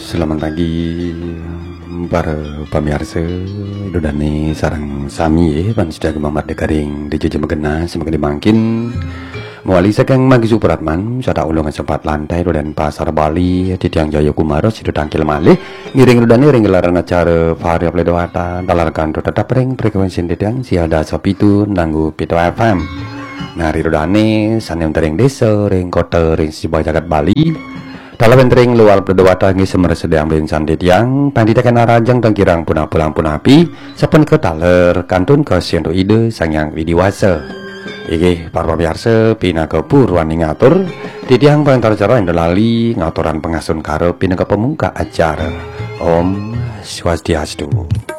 Selamat pagi para pemirsa Dodane sarang sami pan sudah kemamat dekaring di jejak megena semakin dimangkin mewali sekeng magi Supratman sada ulungan sempat lantai dan pasar Bali di tiang Jaya Kumaro sido tangkil malih ngiring Dodane ring gelaran acara variab ledowata dalarkan tetap ring frekuensi tiang siada sopitu nanggu Pito FM nari Dodane sanem tering desa ring kota ring sibah jagat Bali dalam entering luar berdewata ngi semer sedang bensan tiang panditakan arajang tangkirang punah pulang punapi sapen ke taler kantun ke siento ide sangyang widiwasa iki para pemirsa pina ke purwan ngatur tiang pengantar cara yang delali ngaturan pengasun karo pina ke pemungka acara Om Swastiastu.